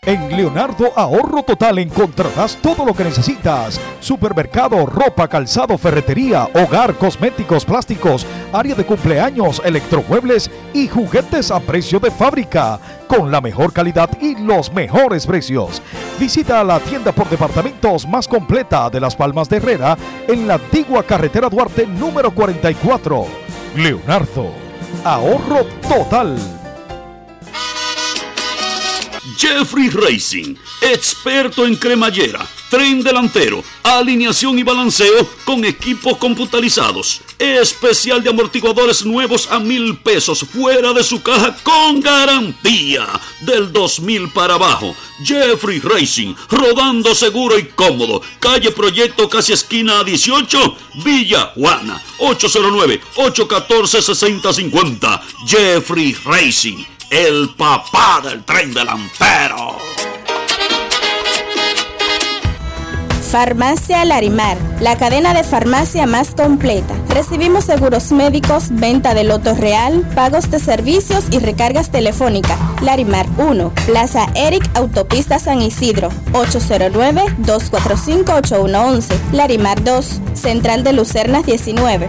En Leonardo Ahorro Total encontrarás todo lo que necesitas. Supermercado, ropa, calzado, ferretería, hogar, cosméticos, plásticos, área de cumpleaños, electromuebles y juguetes a precio de fábrica, con la mejor calidad y los mejores precios. Visita la tienda por departamentos más completa de Las Palmas de Herrera en la antigua carretera Duarte número 44. Leonardo Ahorro Total. Jeffrey Racing, experto en cremallera, tren delantero, alineación y balanceo con equipos computarizados. Especial de amortiguadores nuevos a $1,000 fuera de su caja con garantía del 2000 para abajo. Jeffrey Racing, rodando seguro y cómodo. Calle Proyecto, casi esquina 18, Villa Juana. 809-814-6050. Jeffrey Racing, el papá del tren delantero. Farmacia Larimar, la cadena de farmacia más completa. Recibimos seguros médicos, venta de loto real, pagos de servicios y recargas telefónicas. Larimar 1, Plaza Eric, Autopista San Isidro, 809-245-8111. Larimar 2, Central de Lucernas 19,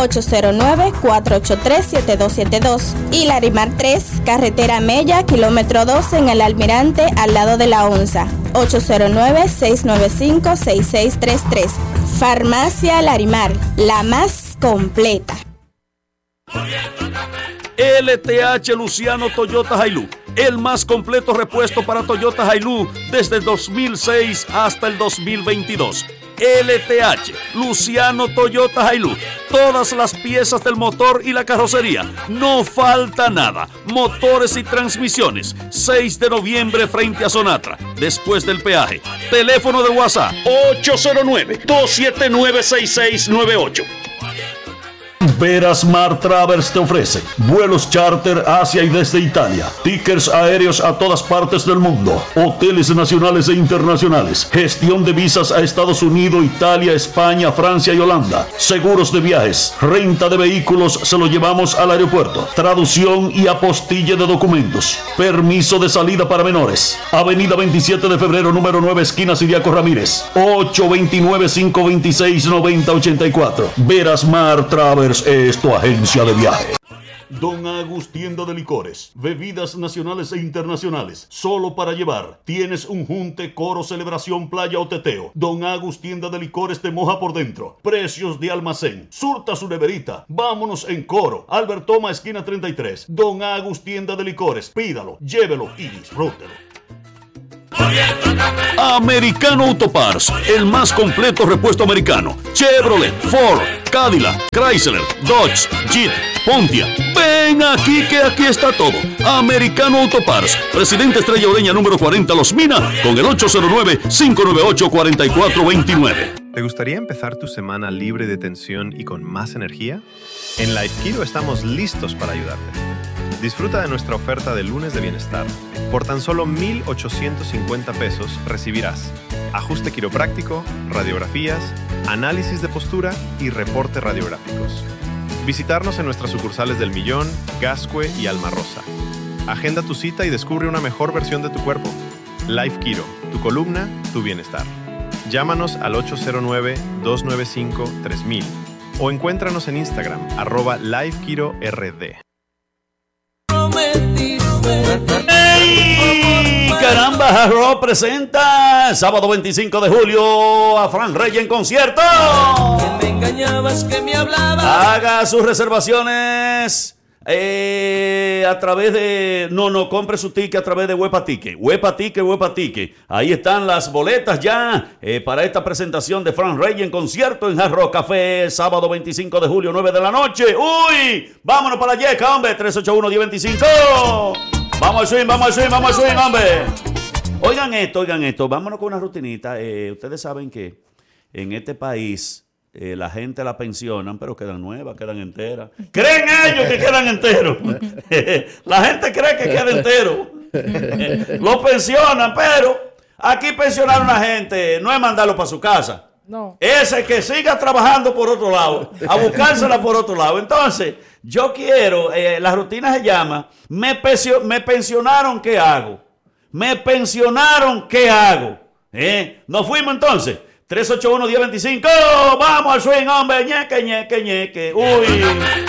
809-483-7272. Y Larimar 3, Carretera Mella, kilómetro 12 en el Almirante, al lado de la Onza, 809-695-6633. Farmacia Larimar, la más completa. LTH Luciano Toyota Hilux, el más completo repuesto para Toyota Hilux desde el 2006 hasta el 2022. LTH Luciano Toyota Hilux, todas las piezas del motor y la carrocería, no falta nada. Motores y transmisiones, 6 de noviembre frente a Sonatra, después del peaje. Teléfono de WhatsApp 809-279-6698. Verasmar Travels te ofrece vuelos charter hacia y desde Italia, tickets aéreos a todas partes del mundo, hoteles nacionales e internacionales, gestión de visas a Estados Unidos, Italia, España, Francia y Holanda, seguros de viajes, renta de vehículos, se lo llevamos al aeropuerto, traducción y apostille de documentos, permiso de salida para menores. Avenida 27 de febrero, número 9, esquina Siriaco Ramírez, 829-526-9084. Verasmar Travels es tu agencia de viaje. Don Agus, tienda de licores, bebidas nacionales e internacionales, solo para llevar. Tienes un junte, coro, celebración, playa o teteo. Don Agus, tienda de licores, te moja por dentro. Precios de almacén. Surta su neverita. Vámonos en coro. Albert Toma, esquina 33. Don Agus, tienda de licores. Pídalo, llévelo y disfrútelo. Americano Auto Parts, el más completo repuesto americano. Chevrolet, Ford, Cadillac, Chrysler, Dodge, Jeep, Pontiac. Ven aquí que aquí está todo. Americano Auto Parts, Presidente Estrella Ureña número 40 Los Minas, con el 809-598-4429. ¿Te gustaría empezar tu semana libre de tensión y con más energía? En Life Kiro estamos listos para ayudarte. Disfruta de nuestra oferta de lunes de bienestar. Por tan solo $1,850 recibirás ajuste quiropráctico, radiografías, análisis de postura y reporte radiográficos. Visitarnos en nuestras sucursales del Millón, Gascue y Alma Rosa. Agenda tu cita y descubre una mejor versión de tu cuerpo. Life Kiro, tu columna, tu bienestar. Llámanos al 809-295-3000 o encuéntranos en Instagram @LifeKiroRD. ¡Ey! Caramba, Hard Rock presenta el sábado 25 de julio a Fran Reyes en concierto. Que me engañabas, que me hablabas. Haga sus reservaciones a través de... No, compre su ticket a través de Huepa Ticket. Ahí están las boletas ya para esta presentación de Fran Reyes en concierto en Hard Rock Café, sábado 25 de julio, 9 de la noche. ¡Uy! Vámonos para la yeca, hombre. 381-1025. Vamos al swing, hombre. Oigan esto. Vámonos con una rutinita. Ustedes saben que en este país... la gente la pensionan, pero quedan nuevas, quedan enteras. ¿Creen ellos que quedan enteros? La gente cree que queda entero. Lo pensionan, pero aquí pensionar a una gente no es mandarlo para su casa. No. Ese que siga trabajando por otro lado, a buscársela por otro lado. Entonces, yo quiero, la rutina se llama, me pensionaron, ¿qué hago? Me pensionaron, ¿qué hago? ¿Nos fuimos entonces? 381-1025. Vamos al swing, hombre. Ñeque, ñeque, ñeque. Uy.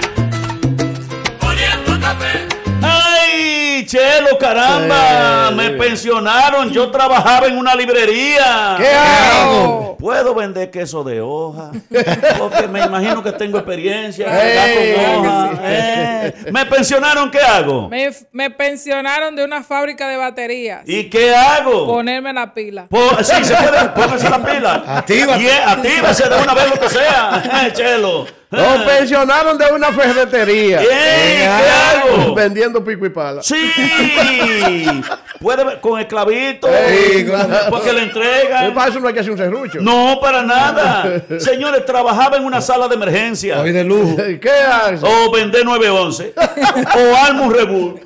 ¡Ay, Chelo, caramba! Me pensionaron. Yo trabajaba en una librería. ¿Qué hago? ¿Puedo vender queso de hoja? Porque me imagino que tengo experiencia. Con hoja. Me pensionaron, ¿qué hago? Me pensionaron de una fábrica de baterías. ¿Y qué hago? Ponerme la pila. Sí, se puede ponerse la pila. Actívase de una vez lo que sea. Chelo. Nos pensionaron de una ferretería. ¿Qué hago? Vendiendo pico y pala. Sí. Puede ver con el clavito. Porque le entregan. Para eso no hay que hacer un serrucho. No, para nada. Señores, trabajaba en una sala de emergencia. Hoy de lujo. ¿Qué haces? O vender 911. O Almus Rebul.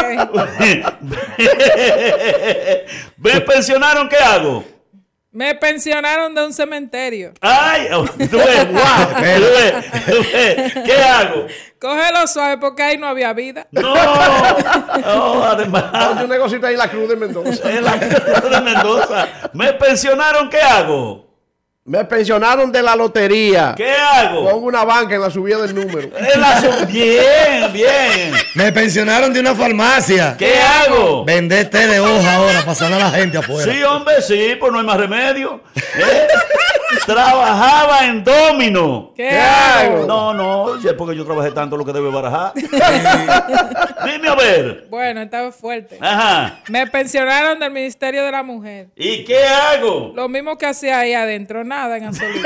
¿Me pensionaron? ¿Qué hago? Me pensionaron de un cementerio. ¡Ay! Tú ves, guau. ¿Qué hago? Cógelo suave porque ahí no había vida. No, además. Un negocito ahí en la Cruz de Mendoza. En la Cruz de Mendoza. ¿Me pensionaron? ¿Qué hago? Me pensionaron de la lotería. ¿Qué hago? Pongo una banca en la subida del número. Bien, bien. Me pensionaron de una farmacia. ¿Qué hago? Vender té de hoja ahora, pasar a la gente afuera. Sí, hombre, sí, pues no hay más remedio. Trabajaba en Domino. ¿Qué hago? No, ya porque yo trabajé tanto lo que debe barajar. Dime a ver. Bueno, estaba fuerte. Ajá. Me pensionaron del Ministerio de la Mujer. ¿Y qué hago? Lo mismo que hacía ahí adentro, nada en absoluto.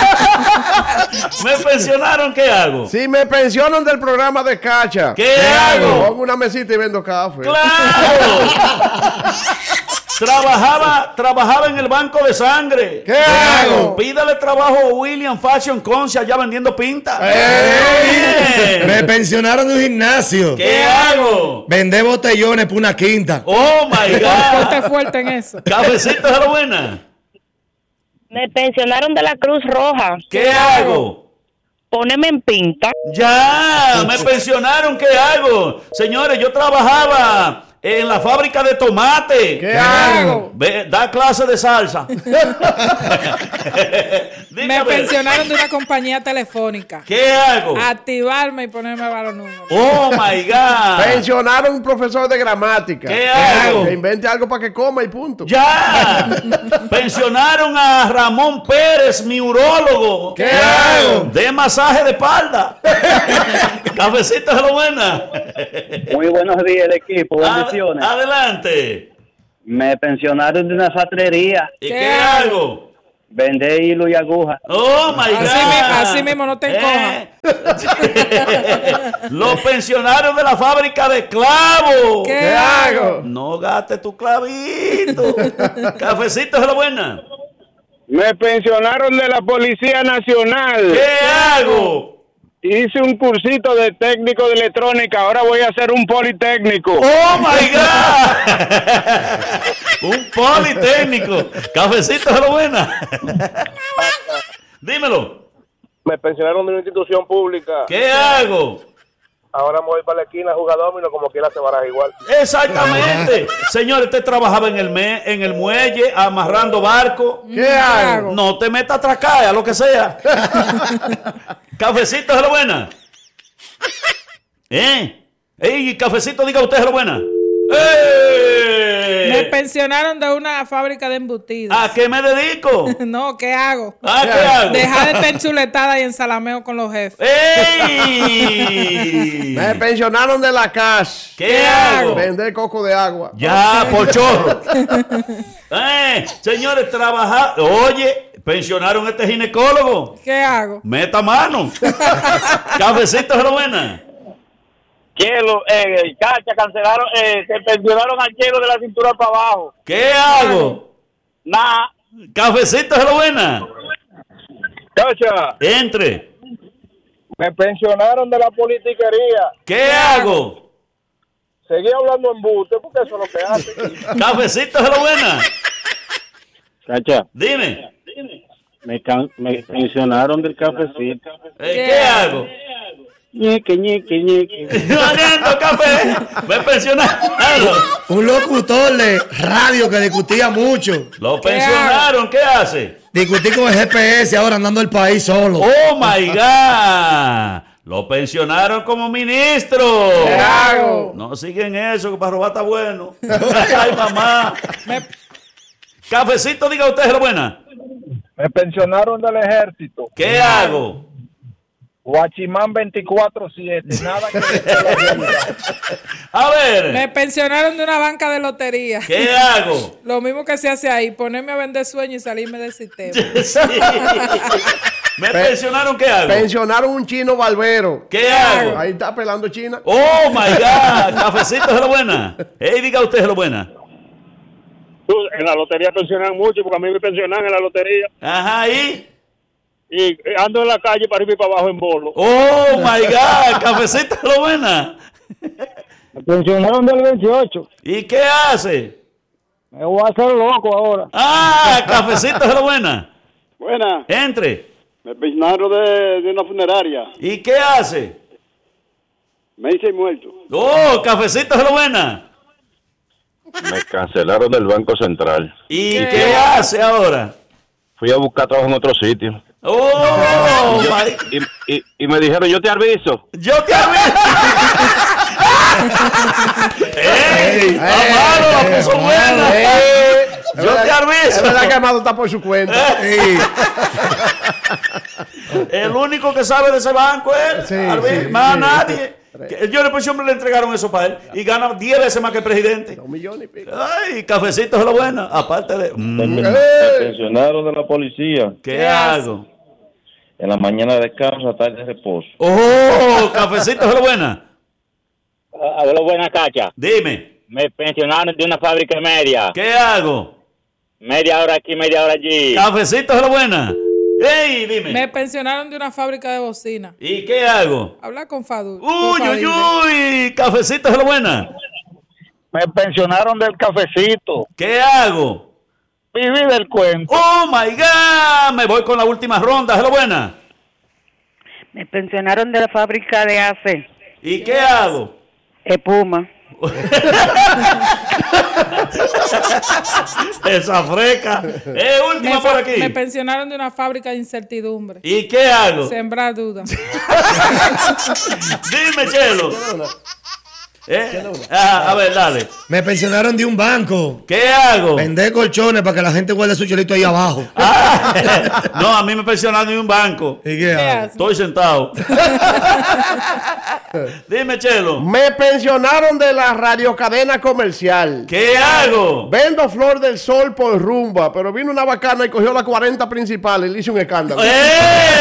¿Me pensionaron? ¿Qué hago? Si me pensionan del programa de Cacha. ¿Qué hago? Pongo una mesita y vendo café. ¡Claro! Trabajaba en el banco de sangre. ¿Qué hago? Pídale trabajo a William Fashion Conce allá vendiendo pinta. Me pensionaron de un gimnasio. ¿Qué hago? Vender botellones por una quinta. Oh my God. Ponte fuerte en eso. Cafecito de la buena. Me pensionaron de la Cruz Roja. ¿Qué hago? Ponerme en pinta. Ya, me pensionaron. ¿Qué hago? Señores, yo trabajaba en la fábrica de tomate. ¿Qué hago? Da clase de salsa. Me pensionaron de una compañía telefónica. ¿Qué hago? Activarme y ponerme a los números. Oh my God. Pensionaron un profesor de gramática. ¿Qué hago? Que invente algo para que coma y punto. Ya. Pensionaron a Ramón Pérez, mi urólogo. ¿Qué hago? De masaje de espalda. Cafecito de la buena. Muy buenos días, el equipo. Bendiciones. Adelante. Me pensionaron de una sastrería. ¿Y qué hago? Vender hilo y aguja. Oh my God. Así mismo, no te encojas. Los pensionaron de la fábrica de clavos. ¿Qué hago? No gaste tu clavito. Cafecito de la buena. Me pensionaron de la Policía Nacional. ¿Qué hago? Hice un cursito de técnico de electrónica, ahora voy a hacer un politécnico. ¡Oh, my God! Un politécnico. Cafecito de la buena. Dímelo. Me pensionaron de una institución pública. ¿Qué hago? Ahora me voy para la esquina a jugar domino, como quiera se baraja igual. Exactamente. Señor, usted trabajaba en el muelle, amarrando barco. ¿Qué hago? No te metas atrás, a lo que sea. Cafecito de la buena. Ey, cafecito, diga usted de la buena. Me pensionaron de una fábrica de embutidos. ¿A qué me dedico? No, ¿qué hago? ¿Qué hago? Dejar de estar enchuletada y ensalameo con los jefes. ¡Ey! Me pensionaron de la CAS. ¿Qué hago? Vender coco de agua. Ya, por chorro. Señores, trabajar. Oye, pensionaron a este ginecólogo. ¿Qué hago? Meta mano. Cafecito de la buena. Chelo, Cacha, cancelaron, se pensionaron al Chelo de la cintura para abajo. ¿Qué hago? Nada. Cafecito de la buena. Cacha. Entre. Me pensionaron de la politiquería. ¿Qué hago? Seguí hablando embuste porque eso es lo que hace. Cafecito de la buena. Cacha. Dime. Me pensionaron del cafecito. ¿Qué hago? ñeque. Valiendo café. Me pensionaron. Un locutor de radio que discutía mucho. Lo pensionaron. ¿Qué hace? Discutí con el GPS ahora andando el país solo. Oh my God. Lo pensionaron como ministro. ¿Qué hago? No siguen eso, que para robar está bueno. Ay, mamá. Cafecito, diga usted, es buena. Me pensionaron del ejército. ¿Qué hago? Guachimán 24/7. Nada que A ver. Me pensionaron de una banca de lotería. ¿Qué hago? Lo mismo que se hace ahí, ponerme a vender sueños y salirme del sistema. Sí. ¿Me pensionaron? ¿Qué hago? Pensionaron un chino barbero. ¿Qué hago? Ahí está pelando China. Oh my God. Cafecito, es lo buena. Diga usted, es lo buena. En la lotería pensionan mucho, porque a mí me pensionan en la lotería. Ajá, y ando en la calle para arriba y para abajo en bolo. Oh my God. Cafecito, es lo buena. Me pensionaron del 28. ¿Y qué hace? Me voy a hacer loco ahora. Ah, cafecito, es lo buena. Buena. Entre. Me pensionaron de una funeraria. ¿Y qué hace? Me hice muerto. Oh, cafecito, es lo buena. Me cancelaron del Banco Central. ¿Y qué hace ahora? Fui a buscar trabajo en otro sitio. Oh, y me dijeron, yo te aviso. Yo te aviso. ¡Ey! ¡Amado, la puso buena! Yo te aviso. Es verdad que Amado está por su cuenta. El único que sabe de ese banco es él. Más nadie. Yo le siempre le entregaron eso para él y gana 10 veces más que el presidente. 2 millones y pico. Ay, cafecito es lo bueno. Aparte de. Me pensionaron de la policía. ¿Qué hago? En la mañana descanso, tarde reposo. Oh, cafecito es lo buena. Hablo buena, Cacha. Dime. Me pensionaron de una fábrica media. ¿Qué hago? Media hora aquí, media hora allí. Cafecito es lo buena. ¡Ey, dime! Me pensionaron de una fábrica de bocina. ¿Y qué hago? Hablar con Fadu. ¡Uy! Cafecito es lo buena. Me pensionaron del cafecito. ¿Qué hago? Viví del cuento. ¡Oh, my God! Me voy con la última ronda. ¿Es lo buena? Me pensionaron de la fábrica de ACE. ¿Y qué hago? Espuma. Esa freca. Última por aquí. Me pensionaron de una fábrica de incertidumbre. ¿Y qué hago? Sembrar dudas. Dime, Chelo. A ver, dale. Me pensionaron de un banco. ¿Qué hago? Vender colchones para que la gente guarde su chelito ahí abajo. No, a mí me pensionaron de un banco. ¿Y qué hago? Estoy sentado. Dime, Chelo. Me pensionaron de la radiocadena comercial. ¿Qué hago? Vendo Flor del Sol por rumba, pero vino una bacana y cogió las 40 principales y le hizo un escándalo.